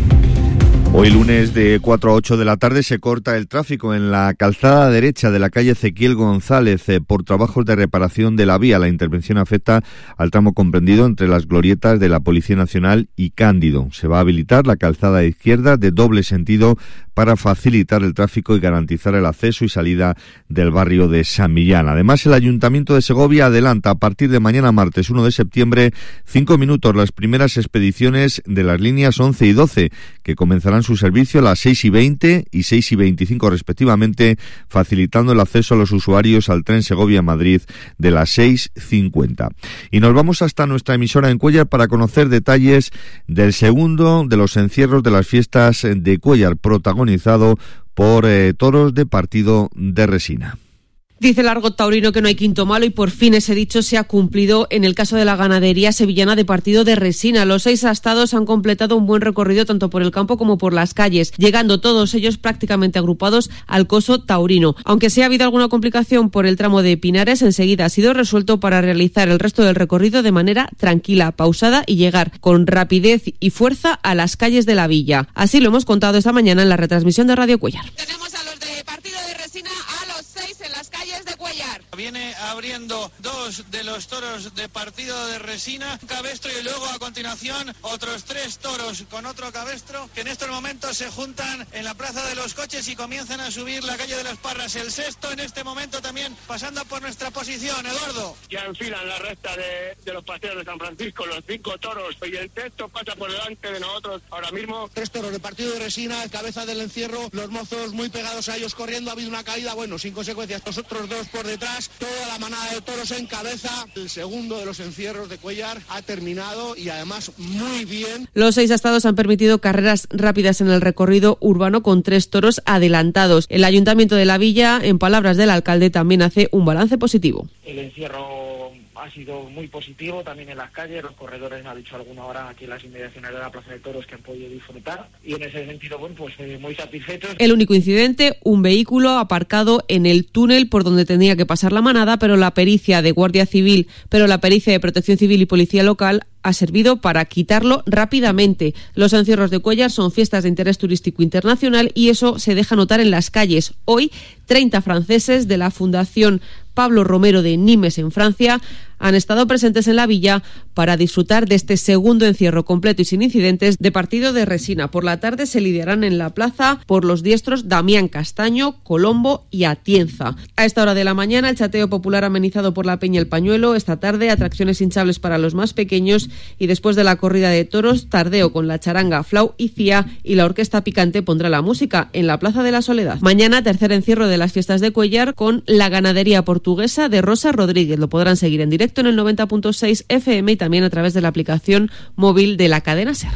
Hoy lunes de cuatro a ocho de la tarde se corta el tráfico en la calzada derecha de la calle Ezequiel González eh, por trabajos de reparación de la vía. La intervención afecta al tramo comprendido entre las glorietas de la Policía Nacional y Cándido. Se va a habilitar la calzada izquierda de doble sentido para facilitar el tráfico y garantizar el acceso y salida del barrio de San Millán. Además, el Ayuntamiento de Segovia adelanta a partir de mañana martes uno de septiembre, cinco minutos, las primeras expediciones de las líneas once y doce, que comenzarán su servicio a las seis y veinte y seis y veinticinco respectivamente, facilitando el acceso a los usuarios al tren Segovia-Madrid de las seis cincuenta. Y nos vamos hasta nuestra emisora en Cuéllar para conocer detalles del segundo de los encierros de las fiestas de Cuéllar, protagonizado por eh, toros de partido de resina. Dice el argot taurino que no hay quinto malo y por fin ese dicho se ha cumplido en el caso de la ganadería sevillana de partido de resina. Los seis astados han completado un buen recorrido tanto por el campo como por las calles, llegando todos ellos prácticamente agrupados al coso taurino. Aunque sí ha habido alguna complicación por el tramo de Pinares, enseguida ha sido resuelto para realizar el resto del recorrido de manera tranquila, pausada y llegar con rapidez y fuerza a las calles de la villa. Así lo hemos contado esta mañana en la retransmisión de Radio Cuéllar. Tenemos a los de partido de resina a los seis en las calles de Cuéllar. Viene abriendo dos de los toros de partido de resina, un cabestro y luego a continuación otros tres toros con otro cabestro que en estos momentos se juntan en la Plaza de los Coches y comienzan a subir la calle de las Parras. El sexto en este momento también pasando por nuestra posición, Eduardo. Ya enfilan la recta de, de los paseos de San Francisco, los cinco toros, y el sexto pasa por delante de nosotros ahora mismo. Tres toros de partido de resina, cabeza del encierro, los mozos muy pegados a ellos corriendo, ha habido una caída, bueno, sin consecuencias, los otros dos por detrás, toda la manada de toros en cabeza. El segundo de los encierros de Cuéllar ha terminado y además muy bien. Los seis astados han permitido carreras rápidas en el recorrido urbano con tres toros adelantados. El Ayuntamiento de la Villa, en palabras del alcalde, también hace un balance positivo. El encierro ha sido muy positivo también en las calles, los corredores, me ha dicho alguna hora aquí en las inmediaciones de la Plaza de Toros que han podido disfrutar y en ese sentido, bueno, pues eh, muy satisfechos. El único incidente, un vehículo aparcado en el túnel por donde tenía que pasar la manada, pero la pericia de Guardia Civil, pero la pericia de Protección Civil y Policía Local ha servido para quitarlo rápidamente. Los encierros de Cuéllar son fiestas de interés turístico internacional y eso se deja notar en las calles. Hoy, treinta franceses de la Fundación Pablo Romero de Nimes en Francia han estado presentes en la villa para disfrutar de este segundo encierro completo y sin incidentes de partido de resina. Por la tarde se lidiarán en la plaza por los diestros Damián Castaño, Colombo y Atienza. A esta hora de la mañana, el chateo popular amenizado por la Peña El Pañuelo. Esta tarde, atracciones hinchables para los más pequeños y después de la corrida de toros, tardeo con la charanga Flau y Cía y la orquesta Picante pondrá la música en la Plaza de la Soledad. Mañana, tercer encierro de las fiestas de Cuéllar con la ganadería portuguesa de Rosa Rodríguez. Lo podrán seguir en directo en el noventa punto seis F M y también a través de la aplicación móvil de la cadena SER.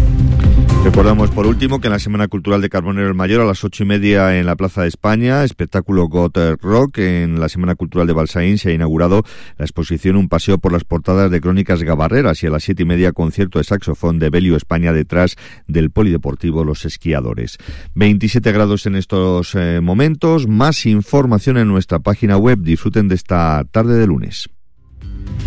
Recordamos por último que en la Semana Cultural de Carbonero el Mayor a las ocho y media en la Plaza de España, espectáculo Got Rock. En la Semana Cultural de Balsaín se ha inaugurado la exposición Un paseo por las portadas de Crónicas Gabarreras y a las siete y media concierto de saxofón de Belio España detrás del Polideportivo Los Esquiadores. veintisiete grados en estos eh, momentos. Más información en nuestra página web. Disfruten de esta tarde de lunes.